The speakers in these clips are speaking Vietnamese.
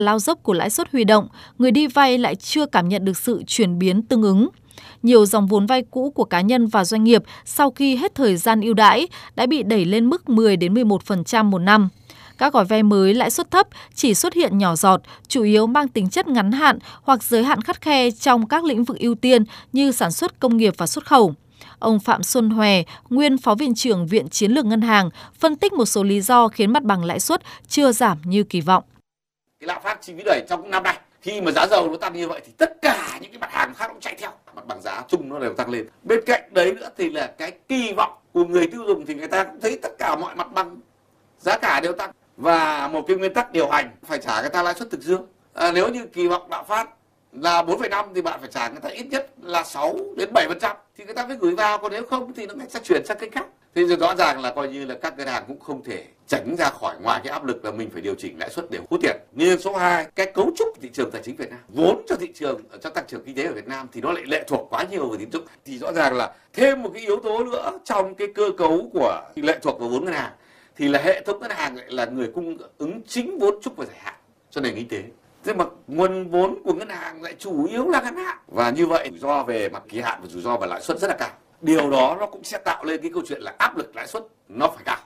lao dốc của lãi suất huy động, người đi vay lại chưa cảm nhận được sự chuyển biến tương ứng. Nhiều dòng vốn vay cũ của cá nhân và doanh nghiệp sau khi hết thời gian ưu đãi đã bị đẩy lên mức 10-11% một năm. Các gói vay mới lãi suất thấp chỉ xuất hiện nhỏ giọt, chủ yếu mang tính chất ngắn hạn hoặc giới hạn khắt khe trong các lĩnh vực ưu tiên như sản xuất công nghiệp và xuất khẩu. Ông Phạm Xuân Hòe, nguyên Phó Viện trưởng Viện Chiến lược Ngân hàng, phân tích một số lý do khiến mặt bằng lãi suất chưa giảm như kỳ vọng. Cái lạm phát chi phí đẩy trong năm nay, khi mà giá dầu nó tăng như vậy thì tất cả những cái mặt hàng khác cũng chạy theo, mặt bằng giá chung nó đều tăng lên. Bên cạnh đấy nữa thì là cái kỳ vọng của người tiêu dùng thì người ta cũng thấy tất cả mọi mặt bằng giá cả đều tăng. Và một cái nguyên tắc điều hành phải trả người ta lãi suất thực dương. Nếu như kỳ vọng lạm phát là 4,5 thì bạn phải trả người ta ít nhất là 6-7% thì người ta mới gửi vào, còn nếu không thì nó sẽ chuyển sang kênh khác. Thế rồi rõ ràng là coi như là các ngân hàng cũng không thể tránh ra khỏi ngoài cái áp lực là mình phải điều chỉnh lãi suất để hút tiền. Nhưng số 2, cái cấu trúc thị trường tài chính Việt Nam, vốn cho thị trường cho tăng trưởng kinh tế ở Việt Nam thì nó lại lệ thuộc quá nhiều vào tín dụng. Thì rõ ràng là thêm một cái yếu tố nữa trong cái cơ cấu của lệ thuộc vào vốn ngân hàng thì là hệ thống ngân hàng lại là người cung ứng chính vốn chung và dài hạn cho nền kinh tế. Thế mà nguồn vốn của ngân hàng lại chủ yếu là ngắn hạn, và như vậy rủi ro về mặt kỳ hạn và rủi ro về lãi suất rất là cao. Điều đó nó cũng sẽ tạo lên cái câu chuyện là áp lực lãi suất nó phải cao.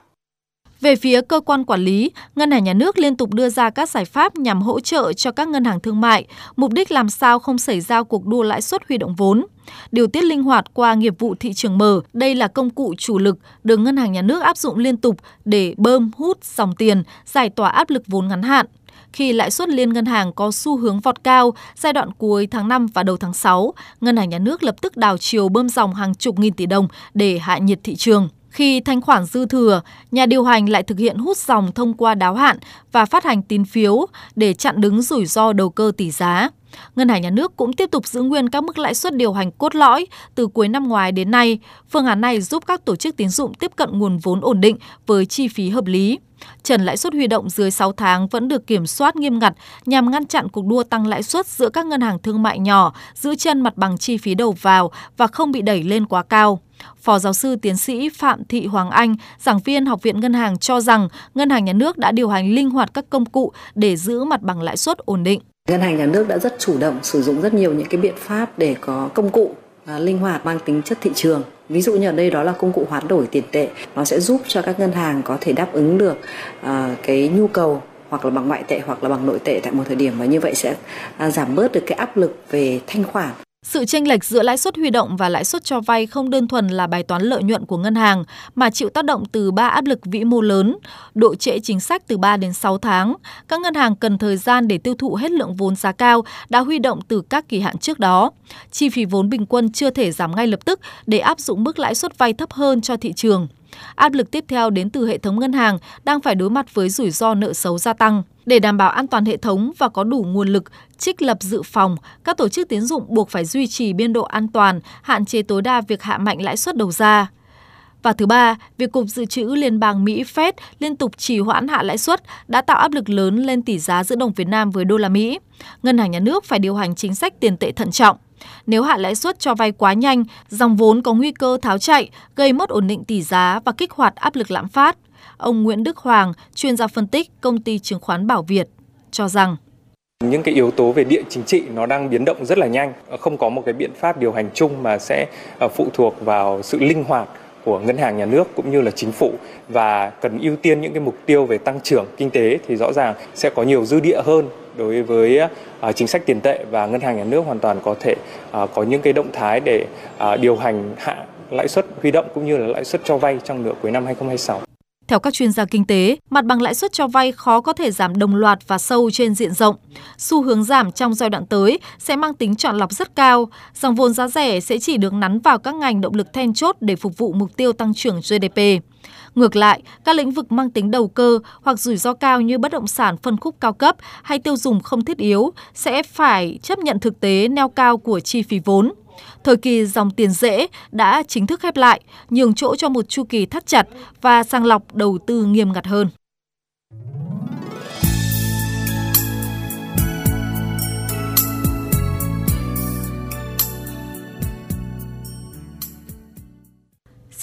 Về phía cơ quan quản lý, Ngân hàng Nhà nước liên tục đưa ra các giải pháp nhằm hỗ trợ cho các ngân hàng thương mại, mục đích làm sao không xảy ra cuộc đua lãi suất huy động vốn. Điều tiết linh hoạt qua nghiệp vụ thị trường mở, đây là công cụ chủ lực được Ngân hàng Nhà nước áp dụng liên tục để bơm hút dòng tiền, giải tỏa áp lực vốn ngắn hạn. Khi lãi suất liên ngân hàng có xu hướng vọt cao, giai đoạn cuối tháng 5 và đầu tháng 6, Ngân hàng Nhà nước lập tức đảo chiều bơm dòng hàng chục nghìn tỷ đồng để hạ nhiệt thị trường. Khi thanh khoản dư thừa, nhà điều hành lại thực hiện hút dòng thông qua đáo hạn và phát hành tín phiếu để chặn đứng rủi ro đầu cơ tỷ giá. Ngân hàng Nhà nước cũng tiếp tục giữ nguyên các mức lãi suất điều hành cốt lõi từ cuối năm ngoái đến nay. Phương án này giúp các tổ chức tín dụng tiếp cận nguồn vốn ổn định với chi phí hợp lý. Trần lãi suất huy động dưới 6 tháng vẫn được kiểm soát nghiêm ngặt nhằm ngăn chặn cuộc đua tăng lãi suất giữa các ngân hàng thương mại nhỏ, giữ chân mặt bằng chi phí đầu vào và không bị đẩy lên quá cao. Phó giáo sư tiến sĩ Phạm Thị Hoàng Anh, giảng viên Học viện Ngân hàng cho rằng Ngân hàng Nhà nước đã điều hành linh hoạt các công cụ để giữ mặt bằng lãi suất ổn định. Ngân hàng Nhà nước đã rất chủ động sử dụng rất nhiều những cái biện pháp để có công cụ linh hoạt mang tính chất thị trường. Ví dụ như ở đây đó là công cụ hoán đổi tiền tệ, nó sẽ giúp cho các ngân hàng có thể đáp ứng được cái nhu cầu hoặc là bằng ngoại tệ hoặc là bằng nội tệ tại một thời điểm, và như vậy sẽ giảm bớt được cái áp lực về thanh khoản. Sự chênh lệch giữa lãi suất huy động và lãi suất cho vay không đơn thuần là bài toán lợi nhuận của ngân hàng, mà chịu tác động từ 3 áp lực vĩ mô lớn, độ trễ chính sách từ 3 đến 6 tháng. Các ngân hàng cần thời gian để tiêu thụ hết lượng vốn giá cao đã huy động từ các kỳ hạn trước đó. Chi phí vốn bình quân chưa thể giảm ngay lập tức để áp dụng mức lãi suất vay thấp hơn cho thị trường. Áp lực tiếp theo đến từ hệ thống ngân hàng đang phải đối mặt với rủi ro nợ xấu gia tăng. Để đảm bảo an toàn hệ thống và có đủ nguồn lực trích lập dự phòng, các tổ chức tín dụng buộc phải duy trì biên độ an toàn, hạn chế tối đa việc hạ mạnh lãi suất đầu ra. Và thứ ba, việc Cục Dự trữ Liên bang Mỹ Fed liên tục trì hoãn hạ lãi suất đã tạo áp lực lớn lên tỷ giá giữa đồng Việt Nam với đô la Mỹ. Ngân hàng Nhà nước phải điều hành chính sách tiền tệ thận trọng. Nếu hạ lãi suất cho vay quá nhanh, dòng vốn có nguy cơ tháo chạy, gây mất ổn định tỷ giá và kích hoạt áp lực lạm phát. Ông Nguyễn Đức Hoàng, chuyên gia phân tích công ty chứng khoán Bảo Việt, cho rằng những cái yếu tố về địa chính trị nó đang biến động rất là nhanh, không có một cái biện pháp điều hành chung mà sẽ phụ thuộc vào sự linh hoạt của ngân hàng nhà nước cũng như là chính phủ, và cần ưu tiên những cái mục tiêu về tăng trưởng kinh tế thì rõ ràng sẽ có nhiều dư địa hơn đối với chính sách tiền tệ, và ngân hàng nhà nước hoàn toàn có thể có những cái động thái để điều hành hạ lãi suất huy động cũng như là lãi suất cho vay trong nửa cuối năm 2026. Theo các chuyên gia kinh tế, mặt bằng lãi suất cho vay khó có thể giảm đồng loạt và sâu trên diện rộng. Xu hướng giảm trong giai đoạn tới sẽ mang tính chọn lọc rất cao. Dòng vốn giá rẻ sẽ chỉ được nắn vào các ngành động lực then chốt để phục vụ mục tiêu tăng trưởng GDP. Ngược lại, các lĩnh vực mang tính đầu cơ hoặc rủi ro cao như bất động sản phân khúc cao cấp hay tiêu dùng không thiết yếu sẽ phải chấp nhận thực tế neo cao của chi phí vốn. Thời kỳ dòng tiền dễ đã chính thức khép lại, nhường chỗ cho một chu kỳ thắt chặt và sàng lọc đầu tư nghiêm ngặt hơn.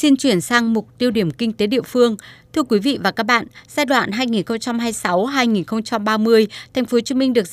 Xin chuyển sang mục tiêu điểm kinh tế địa phương. Thưa quý vị và các bạn, giai đoạn 2026-2030, Thành phố Hồ Chí Minh được